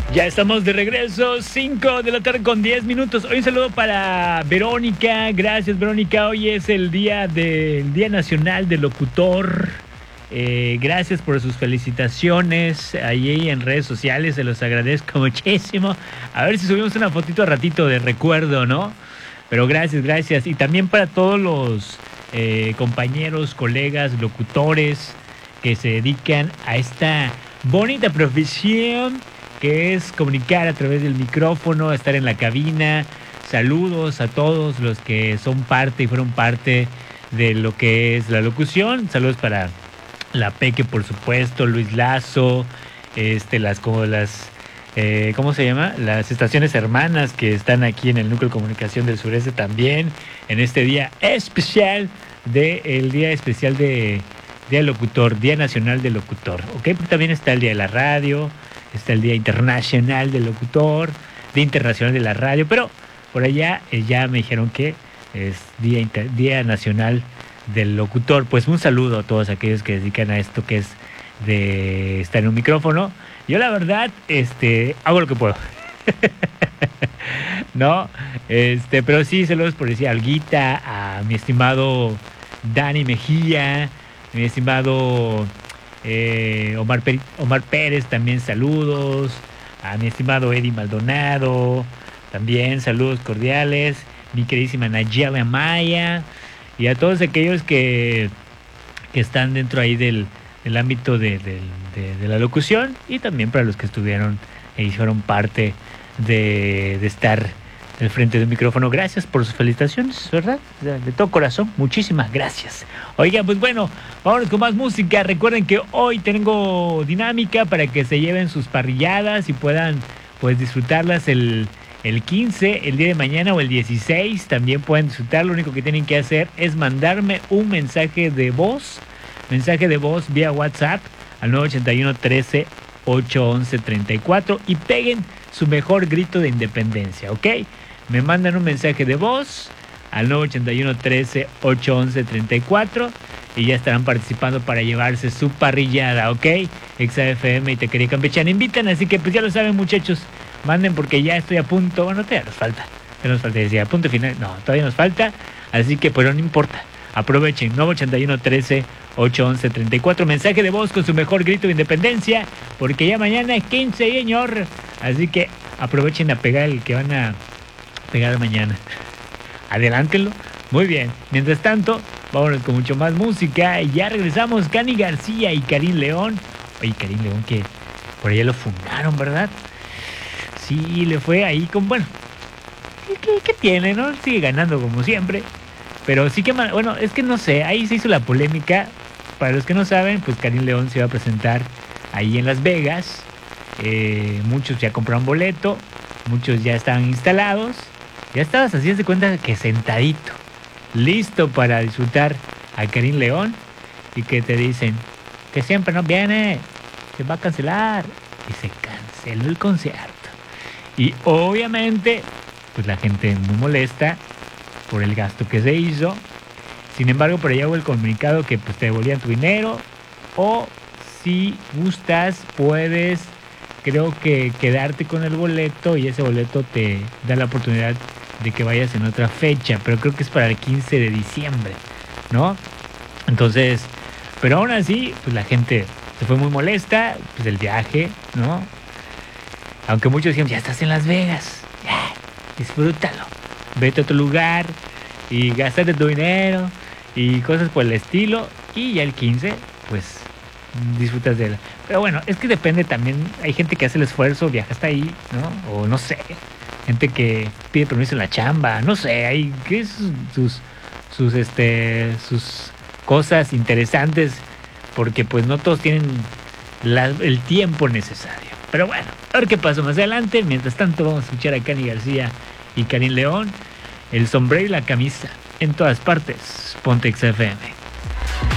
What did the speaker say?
Ya estamos de regreso, 5 de la tarde con 10 minutos. Hoy un saludo para Verónica. Gracias, Verónica. Hoy es el Día Nacional del Locutor. Gracias por sus felicitaciones ahí en redes sociales. Se los agradezco muchísimo. A ver si subimos una fotito a ratito de recuerdo, ¿no? Pero gracias. Y también para todos los compañeros, colegas, locutores que se dedican a esta bonita profesión que es comunicar a través del micrófono, estar en la cabina. Saludos a todos los que son parte y fueron parte de lo que es la locución. Saludos para la Peque, por supuesto, Luis Lazo, ¿cómo se llama? Las estaciones hermanas que están aquí en el Núcleo de Comunicación del Sureste también, en este día especial Día Locutor, Día Nacional del Locutor, ¿ok? Porque también está el Día de la Radio, está el Día Internacional del Locutor, Día Internacional de la Radio, pero por allá ya me dijeron que es Día Nacional del Locutor. Pues un saludo a todos aquellos que dedican a esto que es de estar en un micrófono. Yo la verdad, hago lo que puedo. No, pero sí, saludos por decir alguita a mi estimado Dani Mejía, mi estimado Omar Pérez, también saludos. A mi estimado Eddie Maldonado, también saludos cordiales. Mi queridísima Nayela Maya. Y a todos aquellos que están dentro ahí del ámbito de la locución. Y también para los que estuvieron e hicieron parte de estar al frente del micrófono. Gracias por sus felicitaciones, ¿verdad? De todo corazón, muchísimas gracias. Oigan, pues bueno, vámonos con más música. Recuerden que hoy tengo dinámica para que se lleven sus parrilladas y puedan pues disfrutarlas el 15, el día de mañana o el 16. También pueden disfrutar. Lo único que tienen que hacer es mandarme un mensaje de voz vía WhatsApp al 981 13 811 34 y peguen su mejor grito de independencia, ¿ok? Me mandan un mensaje de voz al 981 13 811 34 y ya estarán participando para llevarse su parrillada, ¿ok? XFM y Tequería Campechana invitan, así que pues ya lo saben, muchachos, manden porque ya estoy a punto. Bueno, todavía nos falta, decía, a punto final, no, todavía nos falta, así que pero no importa. Aprovechen, 981 13 811 34, mensaje de voz con su mejor grito de independencia, porque ya mañana es 15, señor. Así que aprovechen a pegar el que van a pegar mañana. Adelántenlo. Muy bien. Mientras tanto, vámonos con mucho más música. Y ya regresamos. Cani García y Karim León. Oye, Karim León, que por allá lo fundaron, ¿verdad? Sí, le fue ahí con, bueno, ¿qué tiene, no? Sigue ganando como siempre. Pero sí que, bueno, es que no sé, ahí se hizo la polémica. Para los que no saben, pues Karim León se va a presentar ahí en Las Vegas. Muchos ya compraron boleto, muchos ya estaban instalados. Ya estabas así de cuenta que sentadito, listo para disfrutar a Karim León. Y que te dicen que siempre no viene, se va a cancelar. Y se canceló el concierto. Y obviamente, pues la gente muy molesta por el gasto que se hizo. Sin embargo, por allá hubo el comunicado que pues te devolvían tu dinero, o si gustas puedes, creo que quedarte con el boleto y ese boleto te da la oportunidad de que vayas en otra fecha, pero creo que es para el 15 de diciembre, ¿no? Entonces, pero aún así, pues la gente se fue muy molesta, pues del viaje, ¿no? Aunque muchos dijeron, ya estás en Las Vegas, ya, disfrútalo, vete a otro lugar y gástate tu dinero y cosas por el estilo, y ya el 15 pues disfrutas de él. Pero bueno, es que depende también, hay gente que hace el esfuerzo, viaja hasta ahí, ¿no? O no sé, gente que pide permiso en la chamba, no sé, hay que sus cosas interesantes, porque pues no todos tienen el tiempo necesario. Pero bueno, a ver qué pasó más adelante. Mientras tanto vamos a escuchar a Cani García y Karim León, el sombrero y la camisa en todas partes. Ponte XFM.